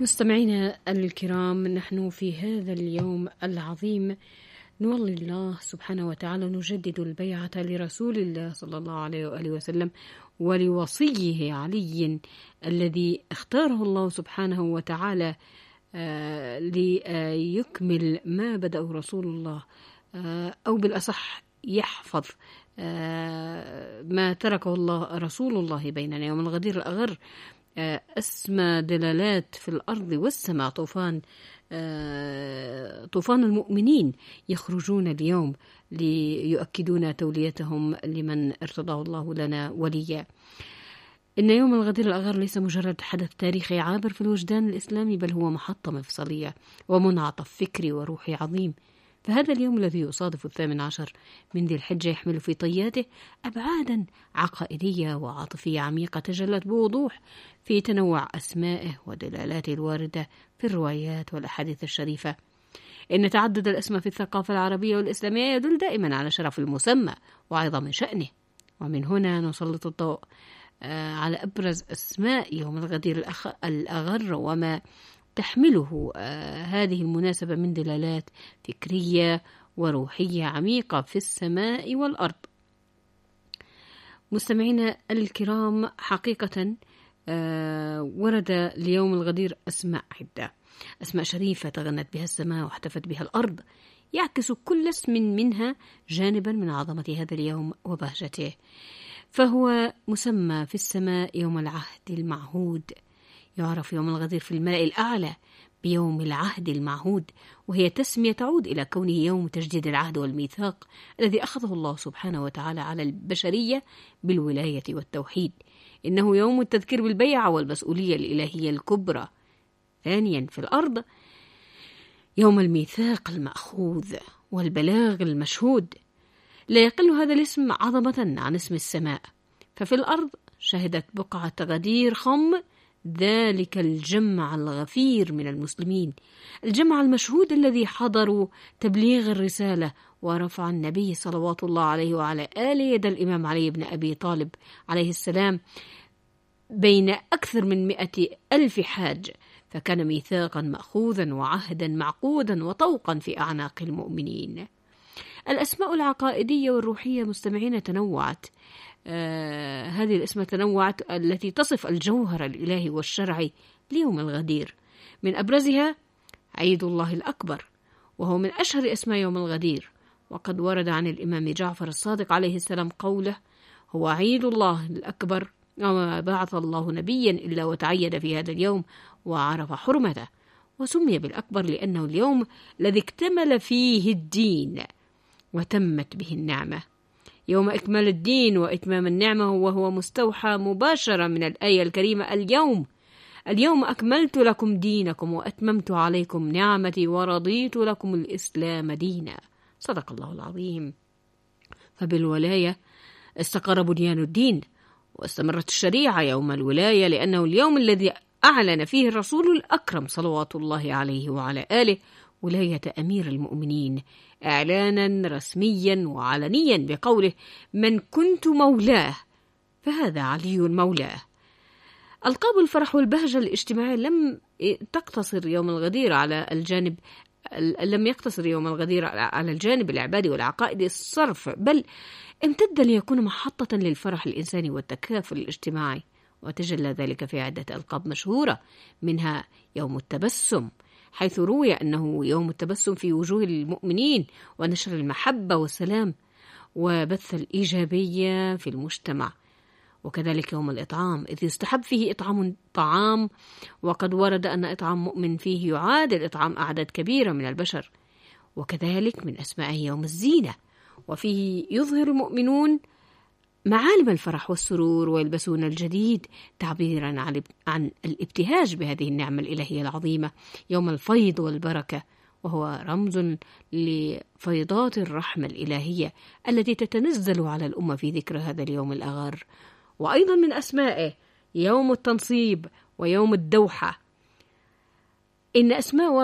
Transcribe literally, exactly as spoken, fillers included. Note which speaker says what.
Speaker 1: مستمعينا الكرام، نحن في هذا اليوم العظيم نولي الله سبحانه وتعالى نجدد البيعة لرسول الله صلى الله عليه وآله وسلم ولوصيه علي الذي اختاره الله سبحانه وتعالى آه ليكمل ما بدأه رسول الله، آه أو بالأصح يحفظ آه ما تركه الله رسول الله بيننا. يوم الغدير الأغر أسمى دلالات في الأرض والسماء، طوفان طوفان المؤمنين يخرجون اليوم ليؤكدون توليتهم لمن ارتضاه الله لنا وليا. إن يوم الغدير الأغر ليس مجرد حدث تاريخي عابر في الوجدان الإسلامي، بل هو محطة مفصلية ومنعطف فكري وروحي عظيم. فهذا اليوم الذي يصادف الثامن عشر من ذي الحجة يحمل في طياته أبعادا عقائدية وعاطفية عميقة تجلت بوضوح في تنوع أسمائه ودلالاته الواردة في الروايات والأحاديث الشريفة. إن تعدد الأسماء في الثقافة العربية والإسلامية يدل دائما على شرف المسمى وعظم شأنه، ومن هنا نسلط الضوء على أبرز أسماء يوم الغدير الأغر وما تحمله آه هذه المناسبة من دلالات فكرية وروحية عميقة في السماء والأرض. مستمعينا الكرام، حقيقة آه ورد ليوم الغدير أسماء عدة، أسماء شريفة تغنت بها السماء واحتفت بها الأرض، يعكس كل اسم منها جانبا من عظمة هذا اليوم وبهجته. فهو مسمى في السماء يوم العهد المعهود، يعرف يوم الغدير في الملأ الأعلى بيوم العهد المعهود، وهي تسمية تعود إلى كونه يوم تجديد العهد والميثاق الذي أخذه الله سبحانه وتعالى على البشرية بالولاية والتوحيد. إنه يوم التذكير بالبيعة والمسؤولية الإلهية الكبرى. ثانيا في الأرض يوم الميثاق المأخوذ والبلاغ المشهود. لا يقل هذا الاسم عظمة عن اسم السماء، ففي الأرض شهدت بقعة غدير خم ذلك الجمع الغفير من المسلمين، الجمع المشهود الذي حضروا تبليغ الرسالة ورفع النبي صلوات الله عليه وعلى آله يد الإمام علي بن أبي طالب عليه السلام بين أكثر من مئة ألف حاج، فكان ميثاقا مأخوذا وعهدا معقودا وطوقا في أعناق المؤمنين. الأسماء العقائدية والروحية مستمعين تنوعت، آه هذه الأسماء تنوعت التي تصف الجوهر الإلهي والشرعي ليوم الغدير. من أبرزها عيد الله الأكبر، وهو من أشهر أسماء يوم الغدير، وقد ورد عن الإمام جعفر الصادق عليه السلام قوله: هو عيد الله الأكبر، وما بعث الله نبيا إلا وتعيد في هذا اليوم وعرف حرمته، وسمي بالأكبر لأنه اليوم الذي اكتمل فيه الدين وتمت به النعمة. يوم إكمال الدين وإتمام النعمة، وهو مستوحى مباشرة من الآية الكريمة: اليوم اليوم أكملت لكم دينكم وأتممت عليكم نعمتي ورضيت لكم الإسلام دينا. صدق الله العظيم. فبالولاية استقر بنيان الدين واستمرت الشريعة يوم الولاية، لأنه اليوم الذي أعلن فيه الرسول الأكرم صلوات الله عليه وعلى آله ولاية أمير المؤمنين إعلانا رسميا وعلنيا بقوله: من كنت مولاه فهذا علي مولاه. ألقاب الفرح والبهجة الاجتماعية لم تقتصر يوم الغدير على الجانب لم يقتصر يوم الغدير على الجانب العبادي والعقائدي الصرف، بل امتد ليكون محطة للفرح الإنساني والتكافل الاجتماعي، وتجلى ذلك في عدة ألقاب مشهورة، منها يوم التبسم، حيث روي أنه يوم التبسم في وجوه المؤمنين ونشر المحبة والسلام وبث الإيجابية في المجتمع. وكذلك يوم الإطعام، إذ يستحب فيه إطعام طعام، وقد ورد أن إطعام مؤمن فيه يعادل إطعام أعداد كبيرة من البشر. وكذلك من أسماء يوم الزينة، وفيه يظهر المؤمنون معالم الفرح والسرور ويلبسون الجديد تعبيرا عن الابتهاج بهذه النعمة الإلهية العظيمة. يوم الفيض والبركة، وهو رمز لفيضات الرحمة الإلهية التي تتنزل على الأمة في ذكر هذا اليوم الأغر. وأيضا من أسمائه يوم التنصيب ويوم الدوحة. إن أسماء